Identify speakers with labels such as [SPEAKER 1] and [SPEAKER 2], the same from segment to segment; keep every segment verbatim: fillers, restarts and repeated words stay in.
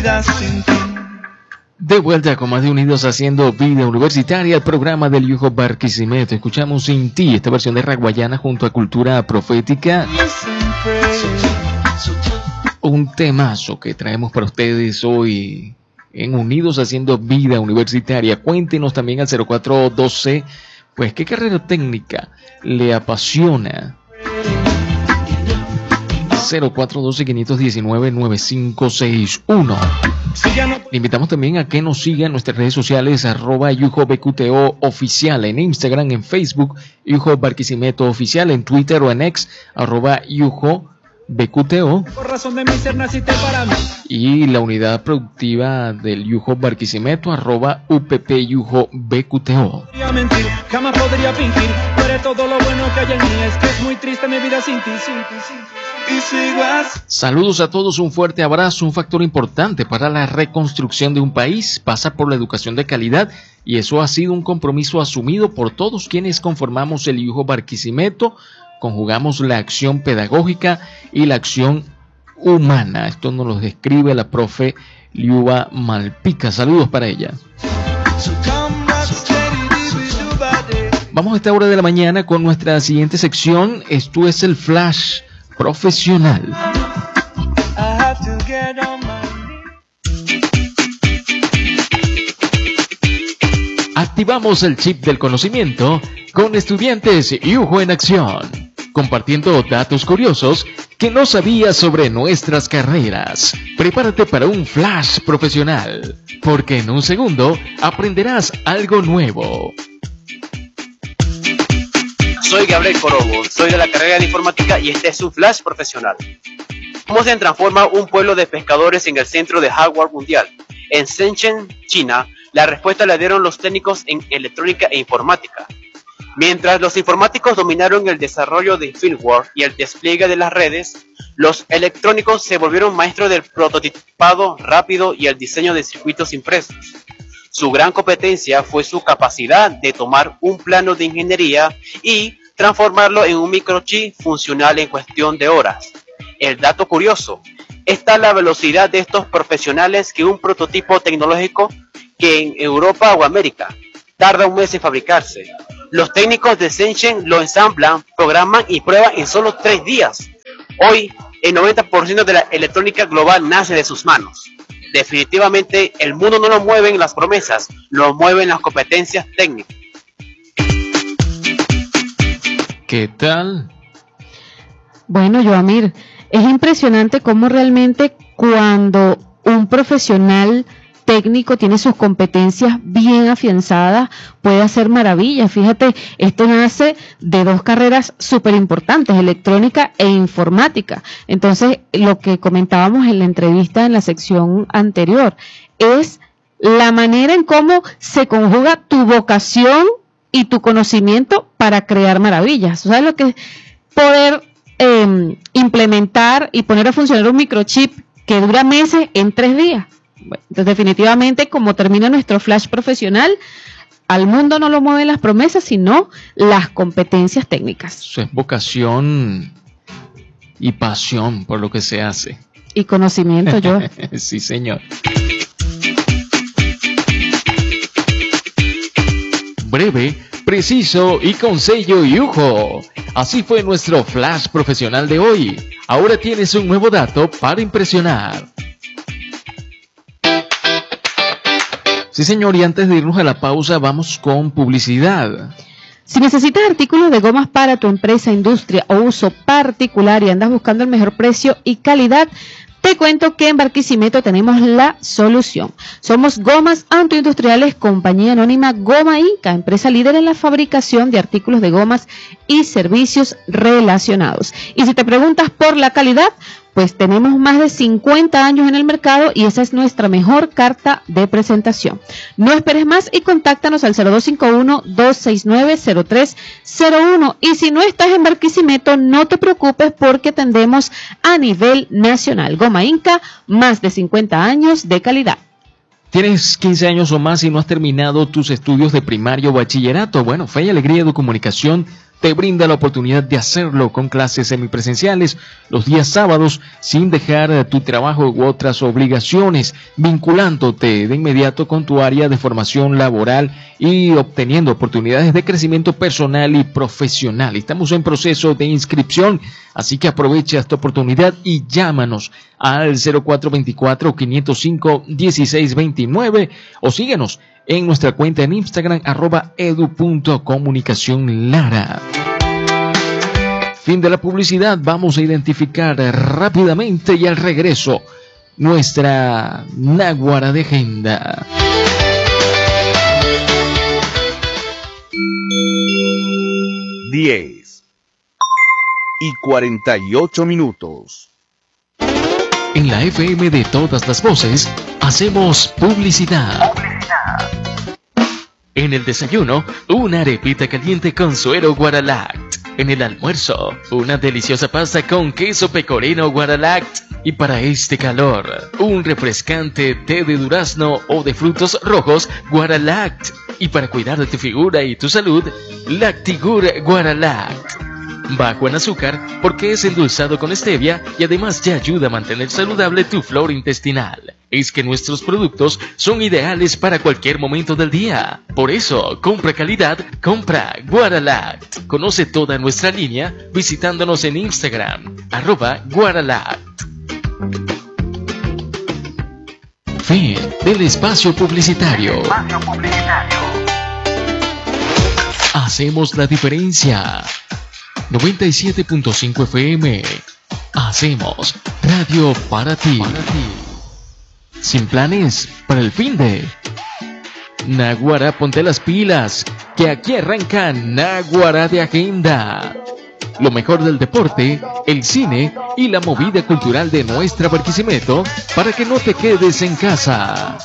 [SPEAKER 1] vida sin ti.
[SPEAKER 2] De vuelta con más de Unidos Haciendo Vida Universitaria, el programa del Yujo Barquisimeto. Escuchamos Sin Ti, esta versión de Raguayana junto a Cultura Profética. Un temazo que traemos para ustedes hoy en Unidos Haciendo Vida Universitaria. Cuéntenos también al cero cuatro doce, pues, ¿qué carrera técnica le apasiona? cero cuatro doce, quinientos diecinueve, noventa y cinco sesenta y uno. Le invitamos también a que nos siga en nuestras redes sociales, arroba Yujo B Q T O oficial, en Instagram, en Facebook, Yujo Barquisimeto oficial, en Twitter o en X, arroba Yujo B Q T O.
[SPEAKER 1] Por razón de mi ser naciste para mí.
[SPEAKER 2] Y la unidad productiva del Yujo Barquisimeto, arroba U P P Yujo B Q T O.
[SPEAKER 1] Podría mentir, jamás podría fingir, pero todo lo bueno que hay en mí es que es muy triste mi vida sin ti, sin ti, sin ti. Y sigo así.
[SPEAKER 2] Saludos a todos, un fuerte abrazo. Un factor importante para la reconstrucción de un país pasa por la educación de calidad, y eso ha sido un compromiso asumido por todos quienes conformamos el Yujo Barquisimeto. Conjugamos la acción pedagógica y la acción humana. Esto nos lo describe la profe Liuba Malpica. Saludos para ella. Vamos a esta hora de la mañana con nuestra siguiente sección. Esto es el Flash Profesional. Activamos el chip del conocimiento con estudiantes Yujo en acción, compartiendo datos curiosos que no sabías sobre nuestras carreras. Prepárate para un flash profesional, porque en un segundo aprenderás algo nuevo.
[SPEAKER 3] Soy Gabriel Corobo, soy de la carrera de informática y este es un flash profesional. ¿Cómo se transforma un pueblo de pescadores en el centro de hardware mundial? En Shenzhen, China, la respuesta la dieron los técnicos en electrónica e informática. Mientras los informáticos dominaron el desarrollo de firmware y el despliegue de las redes, los electrónicos se volvieron maestros del prototipado rápido y el diseño de circuitos impresos. Su gran competencia fue su capacidad de tomar un plano de ingeniería y transformarlo en un microchip funcional en cuestión de horas. El dato curioso, está la velocidad de estos profesionales que un prototipo tecnológico que en Europa o América tarda un mes en fabricarse. Los técnicos de Shenzhen lo ensamblan, programan y prueban en solo tres días. Hoy, el noventa por ciento de la electrónica global nace de sus manos. Definitivamente, el mundo no lo mueven las promesas, lo mueven las competencias técnicas.
[SPEAKER 2] ¿Qué tal?
[SPEAKER 4] Bueno, Yoamir, es impresionante cómo realmente cuando un profesional técnico tiene sus competencias bien afianzadas, puede hacer maravillas. Fíjate, esto nace de dos carreras súper importantes, electrónica e informática. Entonces, lo que comentábamos en la entrevista en la sección anterior, es la manera en cómo se conjuga tu vocación y tu conocimiento para crear maravillas. ¿Sabes lo que es poder eh, implementar y poner a funcionar un microchip que dura meses en tres días? Bueno, entonces definitivamente, como termina nuestro flash profesional, al mundo no lo mueven las promesas, sino las competencias técnicas.
[SPEAKER 2] Eso es vocación y pasión por lo que se hace.
[SPEAKER 4] Y conocimiento, yo.
[SPEAKER 2] Sí, señor. Breve, preciso y con sello Yujo. Así fue nuestro flash profesional de hoy. Ahora tienes un nuevo dato para impresionar. Sí, señor, y antes de irnos a la pausa, vamos con publicidad.
[SPEAKER 4] Si necesitas artículos de gomas para tu empresa, industria o uso particular y andas buscando el mejor precio y calidad, te cuento que en Barquisimeto tenemos la solución. Somos Gomas Autoindustriales, compañía anónima Goma Inca, empresa líder en la fabricación de artículos de gomas y servicios relacionados. Y si te preguntas por la calidad, pues tenemos más de cincuenta años en el mercado y esa es nuestra mejor carta de presentación. No esperes más y contáctanos al cero dos cinco uno, dos seis nueve, cero tres cero uno. Y si no estás en Barquisimeto, no te preocupes porque atendemos a nivel nacional. Goma Inca, más de cincuenta años de calidad.
[SPEAKER 2] ¿Tienes quince años o más y no has terminado tus estudios de primaria o bachillerato? Bueno, Fe y Alegría de Comunicación te brinda la oportunidad de hacerlo con clases semipresenciales los días sábados sin dejar tu trabajo u otras obligaciones, vinculándote de inmediato con tu área de formación laboral y obteniendo oportunidades de crecimiento personal y profesional. Estamos en proceso de inscripción, así que aprovecha esta oportunidad y llámanos al cero cuatro dos cuatro, cinco cero cinco, uno seis dos nueve o síguenos en nuestra cuenta en Instagram, arroba edu.comunicación-lara. Fin de la publicidad, vamos a identificar rápidamente y al regreso nuestra náguara de agenda.
[SPEAKER 5] diez y cuarenta y ocho minutos.
[SPEAKER 2] En la F M de todas las voces, hacemos publicidad. En el desayuno, una arepita caliente con suero Guaralact. En el almuerzo, una deliciosa pasta con queso pecorino Guaralact. Y para este calor, un refrescante té de durazno o de frutos rojos Guaralact. Y para cuidar de tu figura y tu salud, Lactigur Guaralact. Bajo en azúcar porque es endulzado con stevia y además te ayuda a mantener saludable tu flora intestinal. Es que nuestros productos son ideales para cualquier momento del día. Por eso, compra calidad, compra Guaralact. Conoce toda nuestra línea visitándonos en Instagram, arroba Guaralact. Fin del espacio publicitario. Espacio publicitario. Hacemos la diferencia. noventa y siete punto cinco F M. Hacemos radio para ti. para ti. Sin planes para el fin de. Náguara, ponte las pilas, que aquí arranca Náguara de Agenda. Lo mejor del deporte, el cine y la movida cultural de nuestra Barquisimeto para que no te quedes en casa.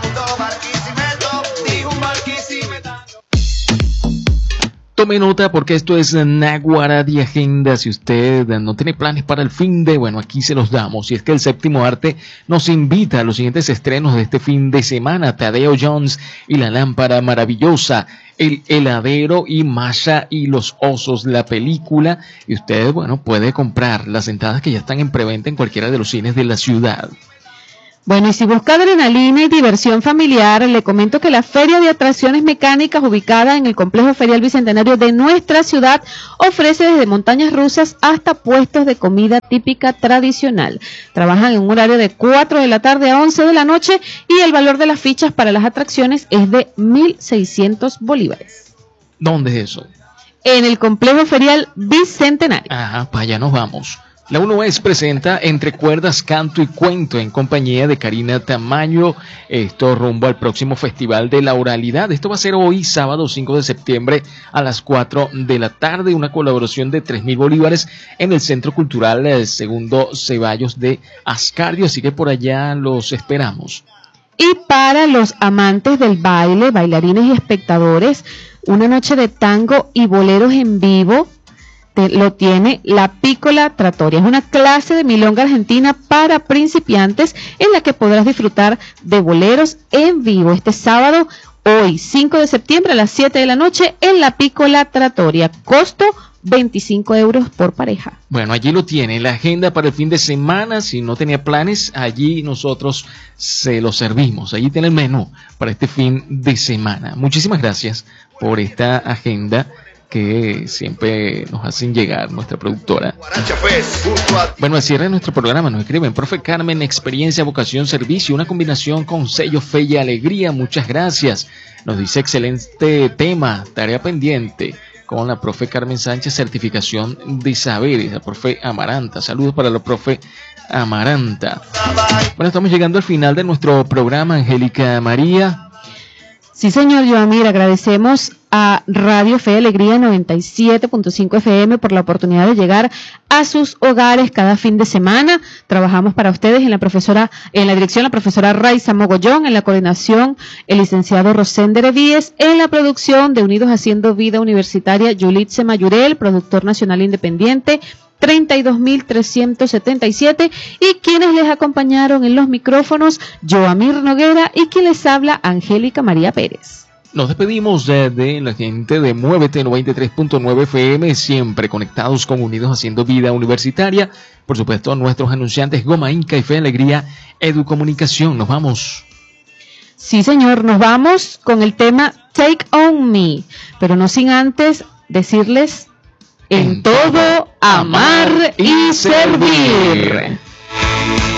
[SPEAKER 2] Tome nota porque esto es Náguara de Agenda. Si usted no tiene planes para el fin de, bueno, aquí se los damos. Y es que el Séptimo Arte nos invita a los siguientes estrenos de este fin de semana: Tadeo Jones y la lámpara maravillosa, El heladero y Masha y los osos, la película. Y usted, bueno, puede comprar las entradas que ya están en preventa en cualquiera de los cines de la ciudad.
[SPEAKER 4] Bueno, y si busca adrenalina y diversión familiar, le comento que la Feria de Atracciones Mecánicas, ubicada en el Complejo Ferial Bicentenario de nuestra ciudad, ofrece desde montañas rusas hasta puestos de comida típica tradicional. Trabajan en un horario de cuatro de la tarde a once de la noche y el valor de las fichas para las atracciones es de mil seiscientos bolívares.
[SPEAKER 2] ¿Dónde es eso?
[SPEAKER 4] En el Complejo Ferial Bicentenario.
[SPEAKER 2] Ajá, para allá nos vamos. La uno es presenta Entre Cuerdas, Canto y Cuento en compañía de Karina Tamayo. Esto rumbo al próximo Festival de la Oralidad. Esto va a ser hoy, sábado cinco de septiembre a las cuatro de la tarde. Una colaboración de tres mil bolívares en el Centro Cultural eh, Segundo Ceballos de Ascardio. Así que por allá los esperamos.
[SPEAKER 4] Y para los amantes del baile, bailarines y espectadores, una noche de tango y boleros en vivo lo tiene la Piccola Trattoria. Es una clase de milonga argentina para principiantes en la que podrás disfrutar de boleros en vivo este sábado, hoy cinco de septiembre a las siete de la noche en la Piccola Trattoria. Costo veinticinco euros por pareja.
[SPEAKER 2] Bueno, allí lo tiene, la agenda para el fin de semana. Si no tenía planes, allí nosotros se lo servimos. Allí tiene el menú para este fin de semana. Muchísimas gracias por esta agenda que siempre nos hacen llegar nuestra productora. Bueno, al cierre de nuestro programa nos escriben: profe Carmen, experiencia, vocación, servicio, una combinación con sello, fe y alegría. Muchas gracias. Nos dice: excelente tema, tarea pendiente con la profe Carmen Sánchez, certificación de saberes, la profe Amaranta. Saludos para la profe Amaranta. Bueno, estamos llegando al final de nuestro programa, Angélica María.
[SPEAKER 4] Sí, señor Joamir, agradecemos a Radio Fe y Alegría noventa y siete punto cinco F M por la oportunidad de llegar a sus hogares cada fin de semana. Trabajamos para ustedes en la profesora, en la dirección la profesora Raiza Mogollón, en la coordinación el licenciado Rosender Evíes, en la producción de Unidos Haciendo Vida Universitaria Yulitze Mayurel, productor nacional independiente treinta y dos mil trescientos setenta y siete, y quienes les acompañaron en los micrófonos, Joamir Noguera, y quien les habla, Angélica María Pérez.
[SPEAKER 2] Nos despedimos de, de la gente de Muévete noventa y tres punto nueve F M, siempre conectados con Unidos Haciendo Vida Universitaria. Por supuesto, nuestros anunciantes Goma Inca y Fe Alegría Educomunicación. Nos vamos.
[SPEAKER 4] Sí, señor, nos vamos con el tema Take On Me, pero no sin antes decirles en, en todo amar y servir.